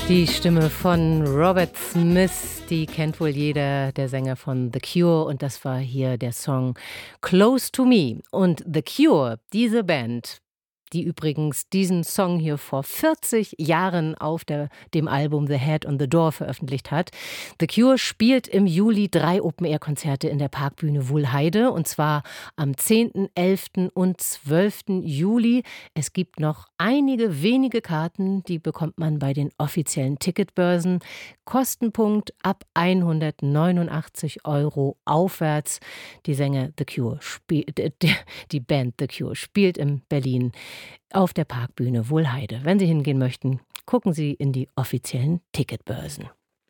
Die Stimme von Robert Smith, die kennt wohl jeder, der Sänger von The Cure, und das war hier der Song Close to Me. Und The Cure, diese Band, die übrigens diesen Song hier vor 40 Jahren auf dem Album The Head on the Door veröffentlicht hat. The Cure spielt im Juli 3 Open-Air-Konzerte in der Parkbühne Wuhlheide, und zwar am 10., 11. und 12. Juli. Es gibt noch einige wenige Karten, die bekommt man bei den offiziellen Ticketbörsen. Kostenpunkt ab 189 € aufwärts. Die Sänger The Cure die Band The Cure spielt in Berlin auf der Parkbühne Wuhlheide. Wenn Sie hingehen möchten, gucken Sie in die offiziellen Ticketbörsen.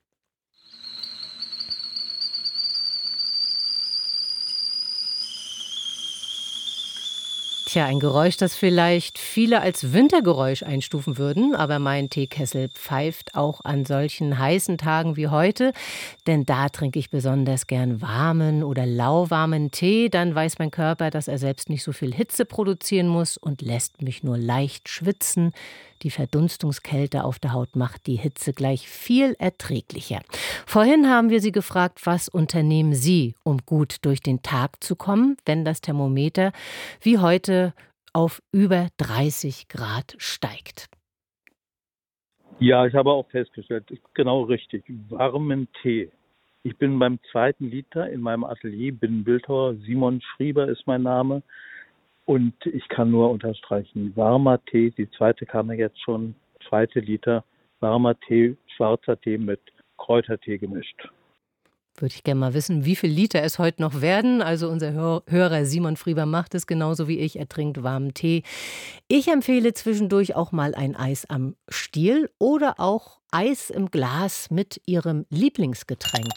Tja, ein Geräusch, das vielleicht viele als Wintergeräusch einstufen würden, aber mein Teekessel pfeift auch an solchen heißen Tagen wie heute, denn da trinke ich besonders gern warmen oder lauwarmen Tee. Dann weiß mein Körper, dass er selbst nicht so viel Hitze produzieren muss und lässt mich nur leicht schwitzen. Die Verdunstungskälte auf der Haut macht die Hitze gleich viel erträglicher. Vorhin haben wir Sie gefragt, was unternehmen Sie, um gut durch den Tag zu kommen, wenn das Thermometer wie heute auf über 30 Grad steigt. Ja, ich habe auch festgestellt, genau richtig, warmen Tee. Ich bin beim 2. Liter in meinem Atelier, bin Bildhauer, Simon Schrieber ist mein Name. Und ich kann nur unterstreichen, warmer Tee, die zweite kam ja jetzt schon, 2. Liter, warmer Tee, schwarzer Tee mit Kräutertee gemischt. Würde ich gerne mal wissen, wie viel Liter es heute noch werden. Also unser Hörer Simon Frieber macht es genauso wie ich. Er trinkt warmen Tee. Ich empfehle zwischendurch auch mal ein Eis am Stiel oder auch Eis im Glas mit Ihrem Lieblingsgetränk.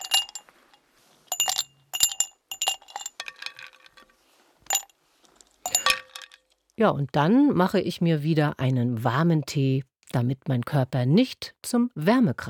Ja, und dann mache ich mir wieder einen warmen Tee, damit mein Körper nicht zum Wärmekraft